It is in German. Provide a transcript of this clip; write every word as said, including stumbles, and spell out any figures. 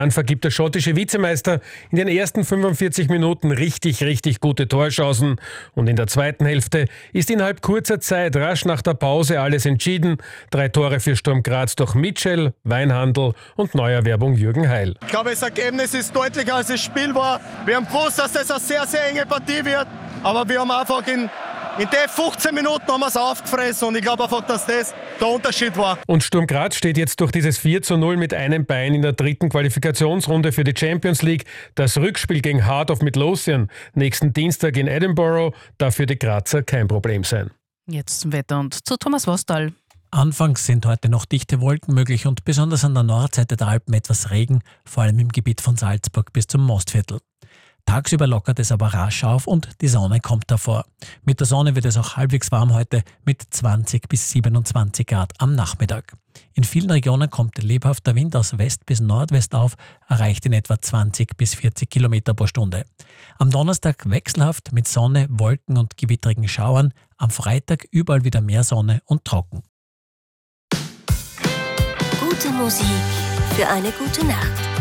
Dann vergibt der schottische Vizemeister in den ersten fünfundvierzig Minuten richtig, richtig gute Torchancen. Und in der zweiten Hälfte ist innerhalb kurzer Zeit, rasch nach der Pause, alles entschieden. Drei Tore für Sturm Graz durch Mitchell, Weinhandl und Neuerwerbung Jürgen Heil. Ich glaube, das Ergebnis ist deutlicher, als das Spiel war. Wir haben gewusst, dass das eine sehr, sehr enge Partie wird. Aber wir haben einfach in In den fünfzehn Minuten haben wir es aufgefressen und ich glaube einfach, dass das der Unterschied war. Und Sturm Graz steht jetzt durch dieses vier zu null mit einem Bein in der dritten Qualifikationsrunde für die Champions League. Das Rückspiel gegen Heart of Midlothian nächsten Dienstag in Edinburgh darf für die Grazer kein Problem sein. Jetzt zum Wetter und zu Thomas Wostal. Anfangs sind heute noch dichte Wolken möglich und besonders an der Nordseite der Alpen etwas Regen, vor allem im Gebiet von Salzburg bis zum Mostviertel. Tagsüber lockert es aber rasch auf und die Sonne kommt davor. Mit der Sonne wird es auch halbwegs warm heute mit zwanzig bis siebenundzwanzig Grad am Nachmittag. In vielen Regionen kommt lebhafter Wind aus West bis Nordwest auf, erreicht in etwa zwanzig bis vierzig Kilometer pro Stunde. Am Donnerstag wechselhaft mit Sonne, Wolken und gewittrigen Schauern, am Freitag überall wieder mehr Sonne und trocken. Gute Musik für eine gute Nacht.